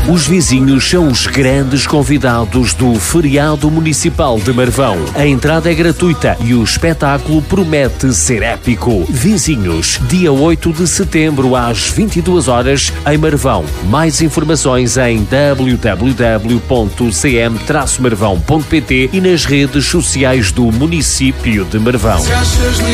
Os vizinhos são os grandes convidados do feriado municipal de Marvão. A entrada é gratuita e o espetáculo promete ser épico. Vizinhos, dia 8 de setembro às 22 horas em Marvão. Mais informações em www.cm-marvão.pt e nas redes sociais do município de Marvão.